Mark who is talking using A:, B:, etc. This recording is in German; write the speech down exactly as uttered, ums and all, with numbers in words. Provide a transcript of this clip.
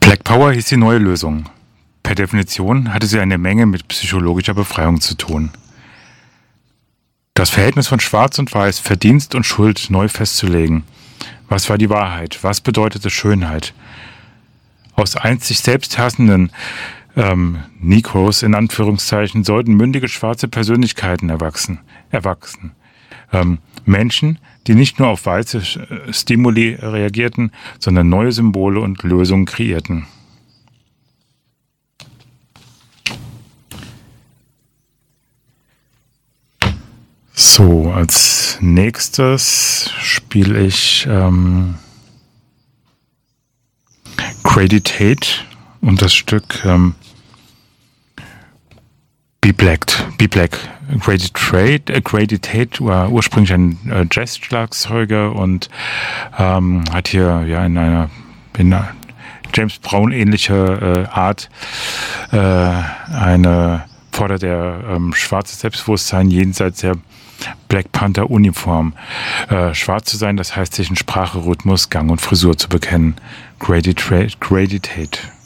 A: Black Power hieß die neue Lösung. Per Definition hatte sie eine Menge mit psychologischer Befreiung zu tun. Das Verhältnis von Schwarz und Weiß, Verdienst und Schuld neu festzulegen. Was war die Wahrheit? Was bedeutete Schönheit? Aus einst sich selbst hassenden ähm, Negroes in Anführungszeichen sollten mündige schwarze Persönlichkeiten erwachsen. erwachsen. Ähm, Menschen, die nicht nur auf weiße Stimuli reagierten, sondern neue Symbole und Lösungen kreierten. So, als nächstes spiele ich ähm, Grady Tate und das Stück ähm, Be Black. Be Black. Grady, Trade, äh, Grady Tate war ursprünglich ein äh, Jazz-Schlagzeuger und ähm, hat hier ja in einer, in einer James Brown ähnliche äh, Art äh, eine fordert er ähm, schwarzes Selbstbewusstsein jenseits der Black Panther Uniform. Äh, schwarz zu sein, das heißt sich in Sprache, Rhythmus, Gang und Frisur zu bekennen. Grady, Grady Tate.